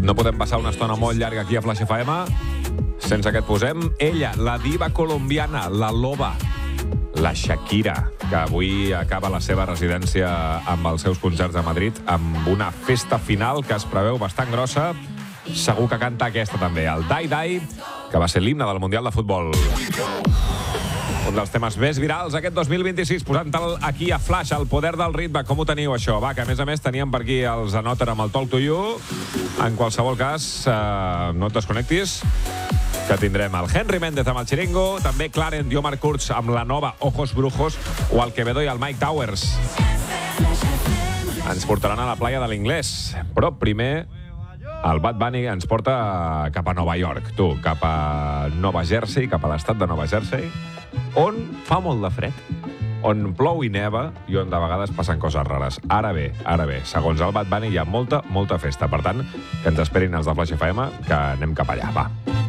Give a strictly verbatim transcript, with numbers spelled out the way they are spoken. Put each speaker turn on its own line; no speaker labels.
No podem passar una estona molt llarga aquí a Flash F M sense que et posem ella, la diva colombiana, la loba, la Shakira, que avui acaba la seva residència amb els seus concerts a Madrid amb una festa final que es preveu bastant grossa. Segur que canta aquesta també, el Dai Dai, que va ser l'himne del Mundial de Futbol. Un dels temes més virals aquest dos mil vint-i-sis, posant-te'l aquí a Flash, el poder del ritme. Com ho teniu, això? Va, que a més a més teníem per aquí els Anoter amb el Talk to You. En qualsevol cas, eh, no et desconnectis, que tindrem el Henry Méndez amb el Chiringo, també Clarent i Omar Kurz amb la nova Ojos Brujos, o el Quevedo i el Mike Towers. Ens portaran a la playa de l'Inglès, però primer el Bad Bunny ens porta cap a Nova York, tu, cap a Nova Jersey, cap a l'estat de Nova Jersey, on fa molt de fred, on plou i neva i on de vegades passen coses rares. Ara bé, ara bé, segons el Bad Bunny hi ha molta, molta festa. Per tant, que ens esperin els de Flash F M, que anem cap allà, va.